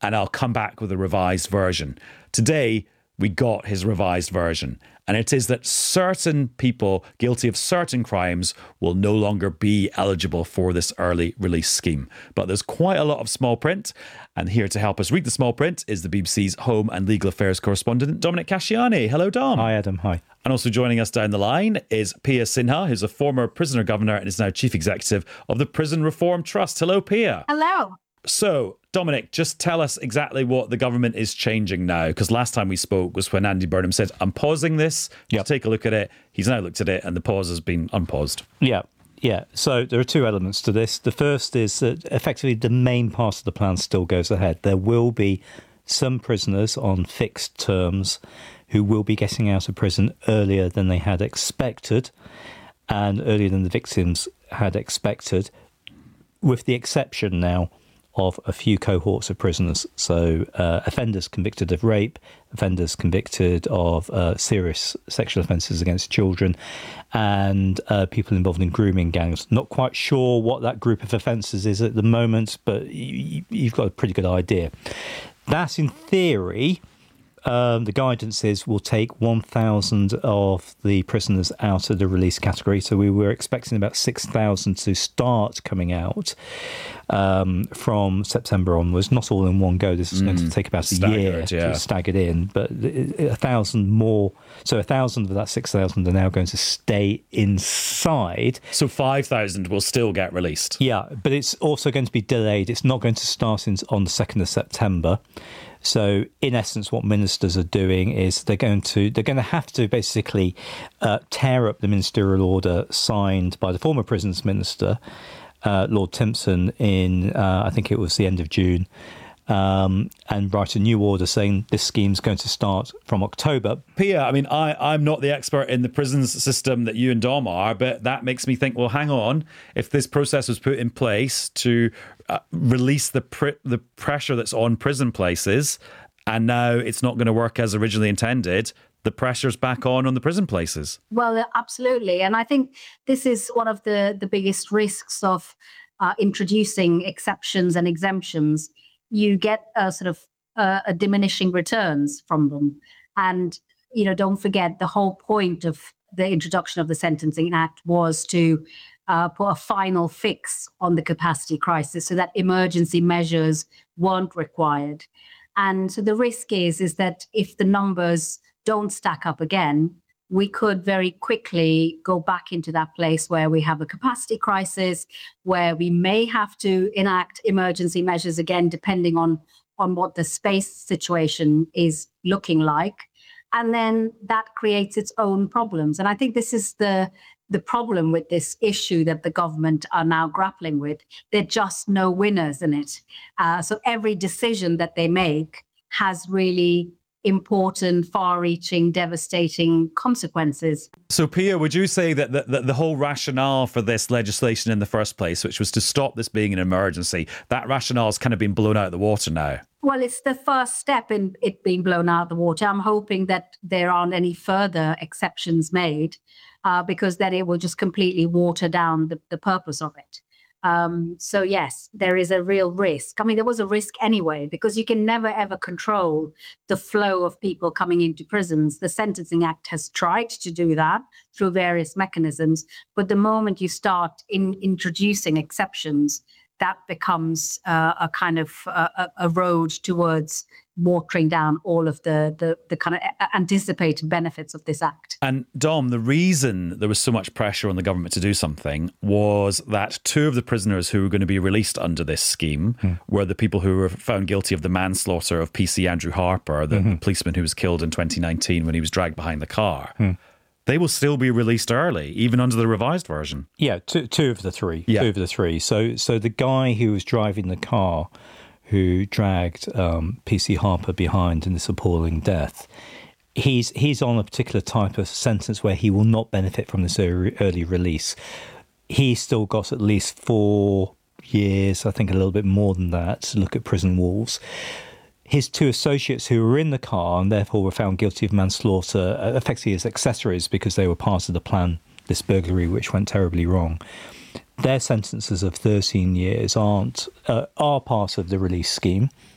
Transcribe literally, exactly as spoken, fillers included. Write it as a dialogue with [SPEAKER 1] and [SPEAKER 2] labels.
[SPEAKER 1] and I'll come back with a revised version. Today, we got his revised version, and it is that certain people guilty of certain crimes will no longer be eligible for this early release scheme. But there's quite a lot of small print, and here to help us read the small print is the B B C's Home and Legal Affairs correspondent, Dominic Casciani. Hello, Dom.
[SPEAKER 2] Hi, Adam. Hi.
[SPEAKER 1] And also joining us down the line is Pia Sinha, who's a former prisoner governor and is now chief executive of the Prison Reform Trust. Hello, Pia.
[SPEAKER 3] Hello.
[SPEAKER 1] So, Dominic, just tell us exactly what the government is changing now, because last time we spoke was when Andy Burnham said, I'm pausing this
[SPEAKER 2] yep.
[SPEAKER 1] to take a look at it. He's now looked at it and the pause has been unpaused.
[SPEAKER 2] Yeah, yeah. So there are two elements to this. The first is that effectively the main part of the plan still goes ahead. There will be some prisoners on fixed terms who will be getting out of prison earlier than they had expected and earlier than the victims had expected, with the exception now of a few cohorts of prisoners. So uh, offenders convicted of rape, offenders convicted of uh, serious sexual offences against children, and uh, people involved in grooming gangs. Not quite sure what that group of offences is at the moment, but you, you've got a pretty good idea. That, in theory, Um, the guidance is we'll take one thousand of the prisoners out of the release category. So we were expecting about six thousand to start coming out um, from September onwards. Not all in one go. This is mm, going to take about a year
[SPEAKER 1] yeah.
[SPEAKER 2] to stagger in. But a thousand more. So a thousand of that six thousand are now going to stay inside.
[SPEAKER 1] So five thousand will still get released.
[SPEAKER 2] Yeah, but it's also going to be delayed. It's not going to start in, on the second of September. So, in essence, what ministers are doing is they're going to they're going to have to basically uh, tear up the ministerial order signed by the former prisons minister, uh, Lord Timpson, in uh, I think it was the end of June, um, and write a new order saying this scheme's going to start from October.
[SPEAKER 1] Pia, I mean, I, I'm not the expert in the prisons system that you and Dom are, but that makes me think, well, hang on, if this process was put in place to uh, release the pr- the pressure that's on prison places, and now it's not going to work as originally intended, the pressure's back on on the prison places.
[SPEAKER 3] Well, absolutely. And I think this is one of the, the biggest risks of uh, introducing exceptions and exemptions. You get a sort of uh, a diminishing returns from them. And, you know, don't forget the whole point of the introduction of the Sentencing Act was to uh, put a final fix on the capacity crisis so that emergency measures weren't required. And so the risk is, is that if the numbers don't stack up again, we could very quickly go back into that place where we have a capacity crisis, where we may have to enact emergency measures again, depending on, on what the space situation is looking like. And then that creates its own problems. And I think this is the, the problem with this issue that the government are now grappling with. There are just no winners in it. Uh, so every decision that they make has really important, far-reaching, devastating consequences.
[SPEAKER 1] So, Pia, would you say that the, the, the whole rationale for this legislation in the first place, which was to stop this being an emergency, that rationale has kind of been blown out of the water now?
[SPEAKER 3] Well, it's the first step in it being blown out of the water. I'm hoping that there aren't any further exceptions made, uh, because then it will just completely water down the, the purpose of it. Um, so, yes, there is a real risk. I mean, there was a risk anyway, because you can never, ever control the flow of people coming into prisons. The Sentencing Act has tried to do that through various mechanisms. But the moment you start in introducing exceptions, that becomes uh, a kind of uh, a, a road towards watering down all of the, the the kind of anticipated benefits of this act.
[SPEAKER 1] And Dom, the reason there was so much pressure on the government to do something was that two of the prisoners who were going to be released under this scheme hmm. were the people who were found guilty of the manslaughter of P C Andrew Harper, the, mm-hmm. the policeman who was killed in twenty nineteen when he was dragged behind the car. Hmm. They will still be released early, even under the revised version.
[SPEAKER 2] Yeah, two, two of the three.
[SPEAKER 1] Yeah.
[SPEAKER 2] Two of the three. So, so the guy who was driving the car, who dragged um, P C Harper behind in this appalling death, he's he's on a particular type of sentence where he will not benefit from this early, early release. He's still got at least four years, I think a little bit more than that, to look at prison walls. His two associates who were in the car and therefore were found guilty of manslaughter, effectively as accessories because they were part of the plan, this burglary, which went terribly wrong. Their sentences of thirteen years aren't uh, are part of the release scheme.